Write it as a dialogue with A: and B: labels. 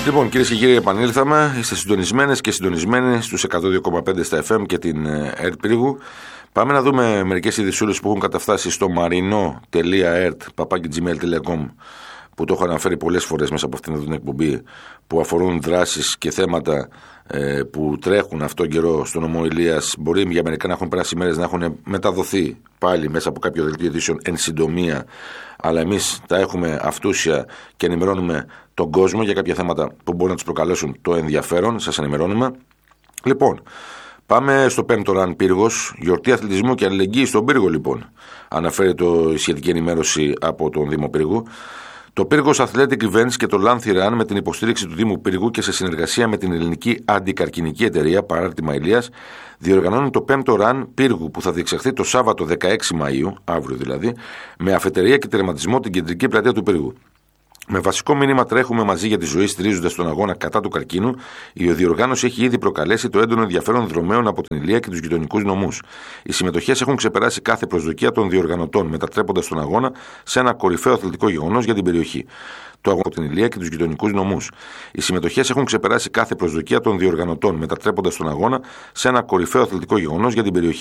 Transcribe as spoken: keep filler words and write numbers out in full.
A: Λοιπόν, κυρίες και κύριοι, επανήλθαμε. Είστε συντονισμένες και συντονισμένοι στους εκατό δύο κόμμα πέντε στα εφ εμ και την ΕΡΤ Πύργου. Πάμε να δούμε μερικές ειδησούλες που έχουν καταφτάσει στο marino τελεία e r t παπάκι τζι μέιλ τελεία com, που το έχω αναφέρει πολλές φορές μέσα από αυτήν την εκπομπή, που αφορούν δράσεις και θέματα ε, που τρέχουν αυτόν τον καιρό στον νομό Ηλίας. Μπορεί για μερικά να έχουν περάσει μέρες, να έχουν μεταδοθεί πάλι μέσα από κάποιο δελτίο ειδήσεων εν συντομία, αλλά εμείς τα έχουμε αυτούσια και ενημερώνουμε τον κόσμο για κάποια θέματα που μπορούν να τους προκαλέσουν το ενδιαφέρον. Σας ενημερώνουμε. Λοιπόν, πάμε στο πέμπτο ραν Πύργος, γιορτή αθλητισμού και αλληλεγγύη στον Πύργο, λοιπόν. Αναφέρει το, η σχετική ενημέρωση από τον Δήμο Πύργου. Το Πύργος Athletic Events και το Λάνθι Run, με την υποστήριξη του Δήμου Πύργου και σε συνεργασία με την ελληνική αντικαρκινική εταιρεία Παράρτημα Ηλίας, διοργανώνουν το πέμπτο Run Πύργου, που θα διεξαχθεί το Σάββατο δεκαέξι Μαΐου, αύριο δηλαδή, με αφετηρία και τερματισμό την κεντρική πλατεία του Πύργου. Με βασικό μήνυμα «Τρέχουμε μαζί για τη ζωή», στηρίζοντας τον αγώνα κατά του καρκίνου, η διοργάνωση έχει ήδη προκαλέσει το έντονο ενδιαφέρον δρομέων από την Ηλία και τους γειτονικούς νομούς. Οι συμμετοχές έχουν ξεπεράσει κάθε προσδοκία των διοργανωτών, μετατρέποντας τον αγώνα σε ένα κορυφαίο αθλητικό γεγονός για την περιοχή. Το αγώνα από την Ηλία και τους γειτονικούς νομούς. Οι συμμετοχές έχουν ξεπεράσει κάθε προσδοκία των διοργανωτών, μετατρέποντας τον αγώνα σε ένα κορυφαίο αθλητικό γεγονός για την περιοχή.